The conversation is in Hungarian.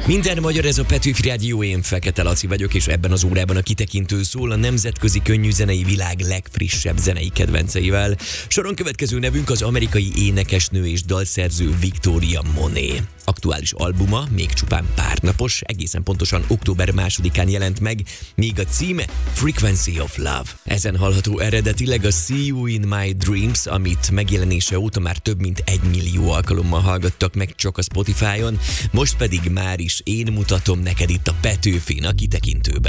Minden magyar, ez a Petőfi Rádió, én Fekete Laci vagyok, és ebben az órában a kitekintő szól a nemzetközi könnyűzenei világ legfrissebb zenei kedvenceivel. Soron következő nevünk az amerikai énekesnő és dalszerző Victoria Monet. Aktuális albuma még csupán pár napos, egészen pontosan október 2-án jelent meg, míg a címe Frequency of Love. Ezen hallható eredetileg a See You in My Dreams, amit megjelenése óta már több mint 1 millió alkalommal hallgattak meg csak a Spotify-on, most pedig már is én mutatom neked itt a Petőfin a kitekintőben.